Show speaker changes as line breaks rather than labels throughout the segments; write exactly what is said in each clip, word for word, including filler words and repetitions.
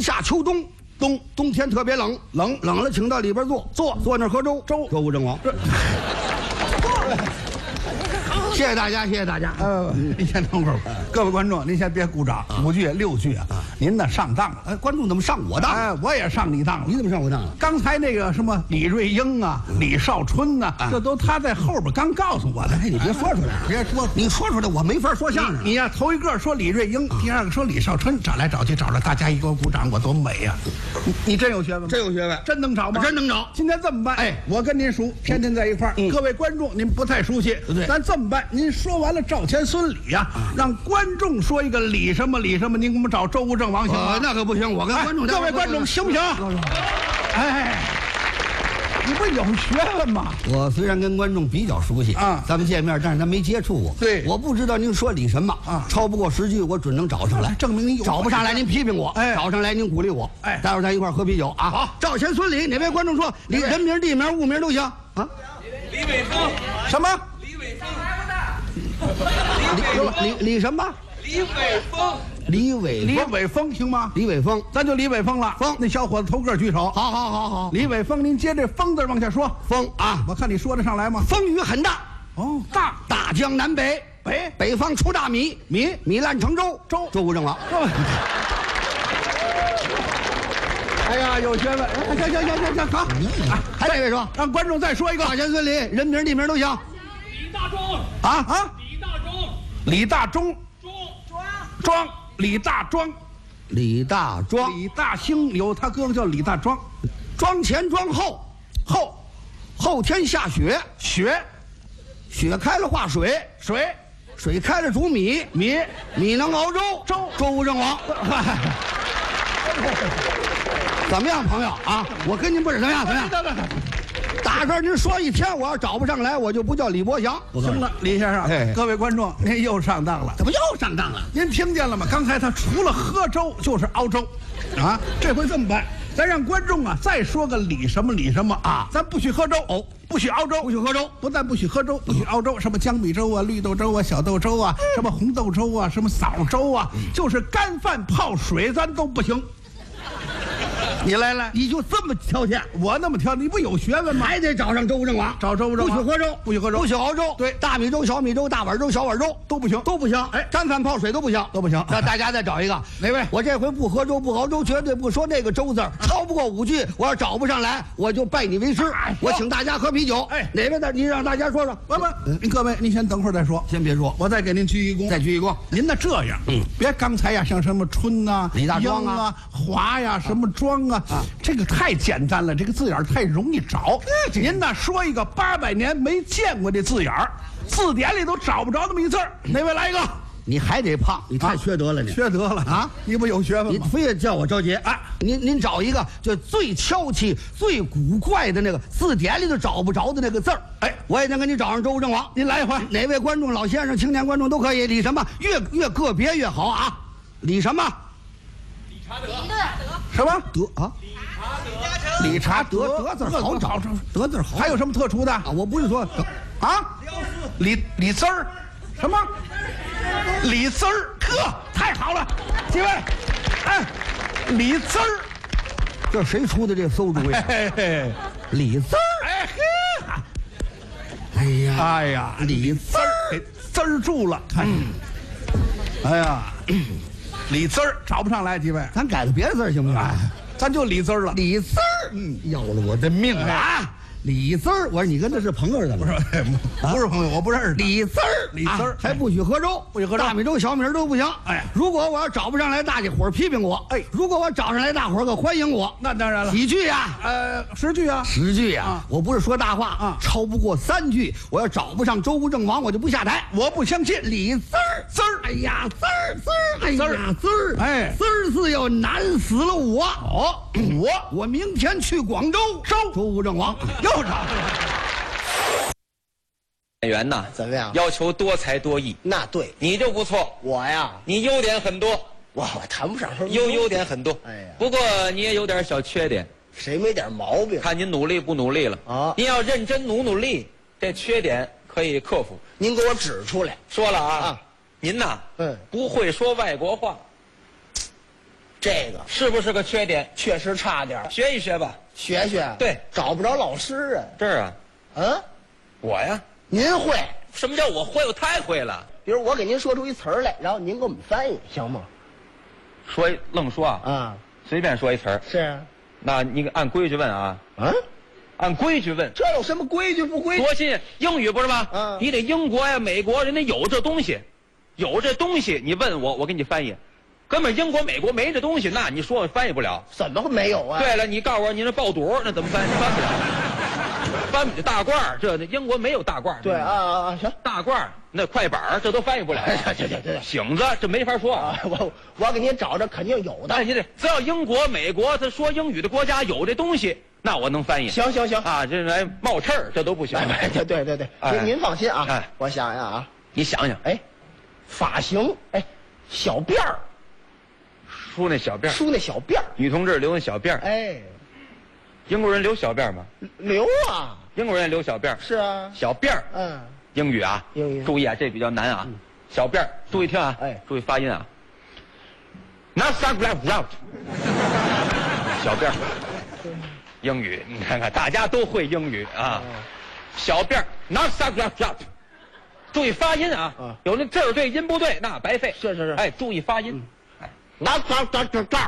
夏秋冬，冬冬天特别冷，冷冷了，请到里边坐坐坐那儿喝粥粥。周武正王。谢谢大家，谢谢大家。
呃，您先等会儿，各位观众，您先别鼓掌。五句六句啊，您呢上当了。
哎，观众怎么上我当？
哎，我也上你当了。
你怎么上我当了？
刚才那个什么李瑞英啊、李少春呐，这都他在后边刚告诉我的。
哎，你别说出来，
别说，
你说出来我没法说相声。
你呀，头一个说李瑞英，第二个说李少春，找来找去找了，大家一给我鼓掌，我多美呀！你你真有学问吗？
真有学问，
真能找吗？
真能找。
今天这么办？哎，我跟您熟，天天在一块儿。各位观众，您不太熟悉，
对，
咱这么办，您说完了赵钱孙李呀，让观众说一个李什么李什么，您给我们找周吴郑王行吗？
那可不行，我跟观众。
各位观众行不行？哎，你不是有学问吗？
我虽然跟观众比较熟悉啊，咱们见面，但是他没接触过。
对，
我不知道您说李什么啊，超不过十句，我准能找上来，
证明你有。
找不上来，您批评我；
哎，
找上来，您鼓励我。哎，待会儿咱一块喝啤酒啊。
好，
赵钱孙李，哪位观众说李人名、地名、物名都行啊？
李伟峰，
什么？
李伟峰，
李李李什么？
李伟峰，
李伟
李伟峰行吗？
李伟峰，
咱就李伟峰了。
峰，
那小伙子头个举手。
好好好好。
李伟峰，您接这峰字往下说。
风啊，
我看你说得上来吗？
风雨很大。
哦，大
大江南北，
北
北方出大米，
米
米烂成粥，
粥
周吴郑王。
哎呀，有学问！行行行行行，好。
还这位说，
让观众再说一个。
赵钱孙李，人名地名都行。
李大忠，
啊啊！
李大忠，
李大忠，
忠庄
庄，李大庄，
李大庄，
李大兴有他哥哥叫李大庄，
庄前庄后，
后
后天下雪，
雪
雪开了化水，
水
水开了煮米，
米
米能熬粥，
粥
周吴郑王。怎么样，朋友啊？我跟您不是怎么样？怎么样？大个您说一天，我要找不上来，我就不叫李伯祥。
行了，李先生，
哎，
各位观众，您又上当了。
怎么又上当了？
您听见了吗？刚才他除了喝粥就是熬粥，啊，这回这么办，咱让观众啊再说个李什么李什么啊，咱不许喝粥哦，不许熬粥，
不许喝粥，
不但不许喝粥，不许熬粥，什么江米粥啊、绿豆粥啊、小豆粥啊、什么红豆粥啊、什么枣粥啊，就是干饭泡水咱都不行。你来来，
你就这么挑剔？
我那么挑，你不有学问吗？
还得找上周吴郑王，
找周吴郑王，
不许喝粥，
不许喝粥，
不许熬粥。
对，
大米粥、小米粥、大碗粥、小碗粥
都不行，
都不行。
哎，
干饭泡水都不行，
都不行。
那大家再找一个，
哪位？
我这回不喝粥，不熬粥，绝对不说那个粥字儿，超不过五句，我要找不上来，我就拜你为师。我请大家喝啤酒。哎，哪位的？你让大家说说。
不不，您各位，您先等会儿再说，
先别说，
我再给您鞠一躬，
再鞠一躬。
您呢这样，嗯，别刚才呀，像什么春呐、
李大庄
啊、华呀、什么庄啊，这个太简单了，这个字眼太容易找。您呢说一个八百年没见过的字眼儿，字典里都找不着那么一字儿，哪位来一个？
你还得胖，你太缺德了，你
缺德了啊！你不有学问
你
吗？
非得叫我着急啊！您您找一个就最敲气、最古怪的那个字典里都找不着的那个字儿。哎，我也能给你找上周吴郑王。
您来一回，
哪位观众、老先生、青年观众都可以。李什么？越越个别越好啊！李什么？
理查德，
什么
德啊？
理查德，
德字好找，德字好。
还有什么特殊的
啊？我不是说
啊，李李字儿，什么？李字儿，呵，太好了，几位，哎，李字儿，
这谁出的这馊主意？
嘿嘿，
李字儿，
哎嘿，
哎呀，
哎呀，
李字儿
给字儿住了，看，哎呀，李字儿找不上来，几位，
咱改个别的字行不行？
咱就李字儿了，
李字儿，嗯，要了我的命啊！李字儿，我说你跟他是朋友怎么？
不是，不是朋友，我不认识。
李字儿，
李字儿
还不许喝粥，
不许喝粥，
大米粥、小米粥都不行。
哎，
如果我要找不上来，大家伙儿批评我。哎，如果我找上来，大伙儿可欢迎我。
那当然了，
几句呀？
呃，十句啊，
十句呀。我不是说大话啊，超不过三句，我要找不上周吴郑王，我就不下台。
我不相信。
李字儿，
字儿，
哎呀，字儿，字儿，哎呀，字儿，
哎，
字儿字要难死了我。
哦，我
我明天去广州
收
周吴郑王，
又找上了。
演员呐，
怎么样？
要求多才多艺，
那对，
你就不错。
我呀，
你优点很多，
我我谈不上什么
优优点很多。
哎呀，
不过你也有点小缺点，
谁没点毛病？
看您努力不努力了
啊！
您要认真努努力，这缺点可以克服。
您给我指出来。
说了啊，
啊
您呐，
嗯，
不会说外国话，
这个
是不是个缺点？
确实差点儿，
学一学吧。
学学。
对，
找不着老师啊。
这儿啊，
嗯，
我呀，
您会？
什么叫我会？我太会了。
比如我给您说出一词儿来，然后您给我们翻译，行吗？
说一愣说啊，
啊，
随便说一词儿。
是啊。
那你按规矩问啊。
啊？
按规矩问。
这有什么规矩不规矩？
多新鲜！英语不是吗？
嗯。
你得英国呀、美国，人家有这东西，有这东西，你问我，我给你翻译。根本英国、美国没这东西，那你说我翻译不了。
怎么会没有啊？
对了，你告诉我，你那爆肚那怎么翻？翻不了。翻不了大褂儿，这英国没有大褂儿。
对啊啊啊！行，
大褂儿那快板儿这都翻译不了。
对对对，
醒子这没法说
啊！我我给您找着，肯定有的。
哎，你得只要英国、美国他说英语的国家有这东西，那我能翻译。
行行行
啊，这来冒刺儿这都不行。
哎，对对对对，您您放心啊。
哎，
我想想啊，
你想想，
哎，发型，哎，小辫儿。
梳那小辫儿，
梳那小辫儿，
女同志留那小辫儿。
哎，
英国人留小辫儿吗？
留啊，
英国人留小辫儿。
是啊，
小辫儿。
嗯，
英语啊，
英语
注意啊，这比较难啊。嗯、小辫儿，注意听啊，
哎，
注意发音啊。Not so black out。小辫儿，英语，你看看，大家都会英语啊。嗯、小辫儿 ，Not so black out。注意发音啊，啊有那字儿对音不对，那白费。
是是是，
哎，注意发音。嗯
那这这这这，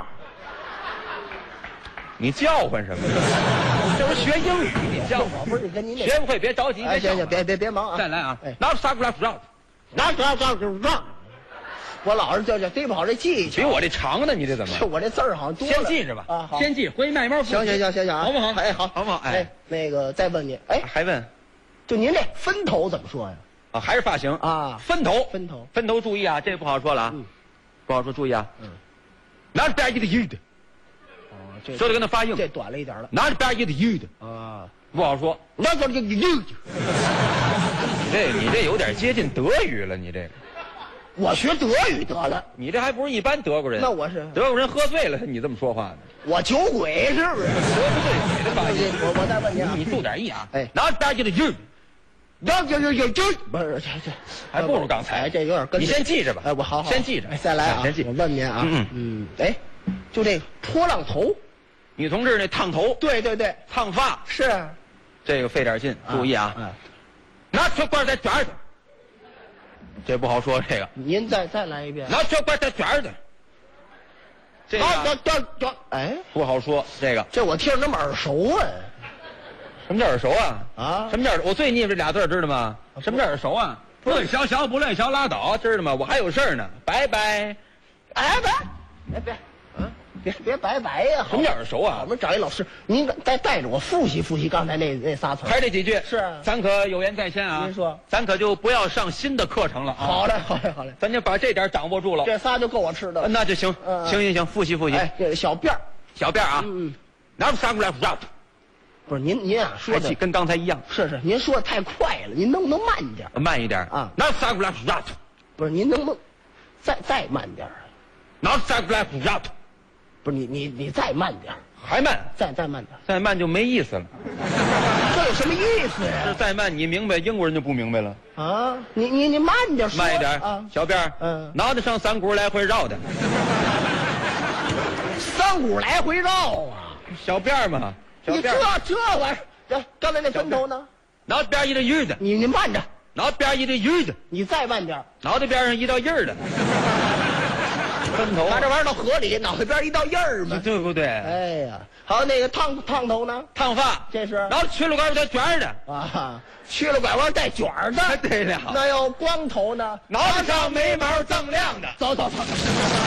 你叫唤什么？这不是学英语，你叫唤。
不是你跟您
学不会别着急。
哎，行行，别别别忙啊！
再来啊！拿啥不来不让？
拿啥啥就让。我老是叫叫对不好这技巧。
比我这长呢，你这怎么？
我这字儿好像多了。
先记着吧
啊，好。
先记，回去慢慢复习。
行行行行行啊，
好不好？
哎好，
好不好？哎，
那个再问你，哎，
还问？
就您这分头怎么说呀？
啊，还是发型
啊？
分头，
分头，
分头，注意啊，这不好说了啊，不好说，注意啊。嗯。拿着边一的一的，哦，这说的跟他发硬，
这短了一点了。
拿着边一的一的
啊，
不好说。
那个你你
你这你这有点接近德语了，你这个。
我学德语得了，
你这还不是一般德国人。
那我是
德国人喝醉了，你这么说话呢？
我酒鬼是不是？
德不对鬼的发音。
我我再问你啊，
你注点意啊。
哎，
拿着边一的一。
那就就就就不是这这，
还不如刚才。
哎，这有点跟。
你先记着吧。
哎，我好好
先记着。
哎，再来啊！
先记。
我问您啊，
嗯
嗯，哎，就这波浪头，
女同志那烫头，
对对对，
烫发
是，
这个费点劲，注意啊。拿血管再卷着，这不好说这个。
您再再来一遍。
拿血管再卷着，这个
哎，
不好说这个。
这我听着那么耳熟啊。
什么叫耳熟啊？
啊，
什么叫我最腻这俩字知道吗？什么叫耳熟啊？不论小小不论小拉倒，知道吗？我还有事儿呢，拜拜。
哎别，哎别，嗯，别别拜拜呀！
什么叫耳熟啊？
我们找一老师，您再带着我复习复习刚才那那仨词。
还是这几句。
是。
咱可有言在先啊。
您说。
咱可就不要上新的课程了啊。
好嘞，好嘞，好嘞。
咱就把这点掌握住了。
这仨就够我吃的。
那就行。行行行，复习复习。
哎，这小辫儿，
小辫儿啊。
嗯。
拿不三过来不让。
不是您您啊说的
跟刚才一样。
是是，您说的太快了，您能不能慢一点？
慢一点
啊。
拿三过来不让。
不是您能不能再再慢点？
拿三过来不让。
不是你你你再慢点，
还慢，
再再慢点，
再慢就没意思了。
这有什么意思呀？
这再慢你明白，英国人就不明白了。
啊，你你你慢点说，
慢一点
啊，
小辫儿，
嗯，
脑袋上三股来回绕的，
三股来回绕啊，
小辫儿嘛。
你这这玩意儿，刚才那分头呢？
脑袋边一个印儿的，
你你慢着，
脑袋边一个印儿的，
你再慢点，
脑袋边上一道印儿的。分头，
把这玩意儿到河里，脑袋边一道印儿嘛，
对不对？
哎呀，好，那个烫烫头呢？
烫发，
这是。
然后去了拐弯带卷的
啊，去了拐弯带卷的。
对了。
那要光头呢？
脑袋上眉毛锃亮的。
走走走走。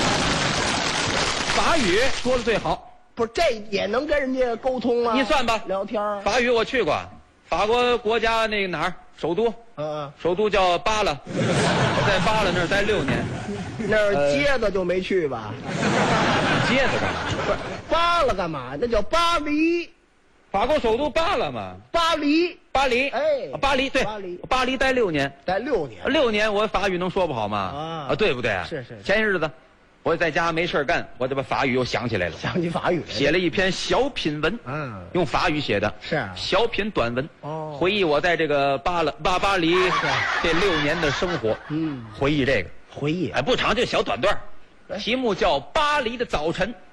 法语说的最好。
不是，这也能跟人家沟通啊？
你算吧，
聊天。
法语我去过，法国国家那个哪儿首都，
嗯，
首都叫巴勒，我在巴勒那儿待六年。
那儿接着就没去吧？
接着干嘛？
不是巴勒干嘛？那叫巴黎，
法国首都巴勒嘛。
巴黎，
巴黎，
哎，
巴黎对，
巴黎，
巴黎待六年，
待六年，
六年我法语能说不好吗？
啊
啊，对不对？
是是。
前些日子。我在家没事干，我就把法语又想起来了，
想起法语来，
写了一篇小品文，
嗯，
用法语写的，
是啊，
小品短文，
哦，
回忆我在这个巴勒巴巴黎这六年的生活，
嗯，
回忆这个，
回忆，
哎，不长，就小短段， 题目叫《巴黎的早晨》。